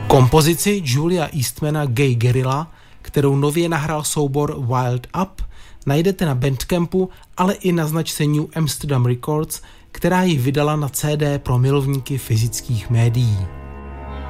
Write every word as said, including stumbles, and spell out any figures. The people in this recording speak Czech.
Kompozici Julia Eastmana Gay Guerrilla, kterou nově nahrál soubor Wild Up, najdete na Bandcampu, ale i na značce New Amsterdam Records, která ji vydala na C D pro milovníky fyzických médií.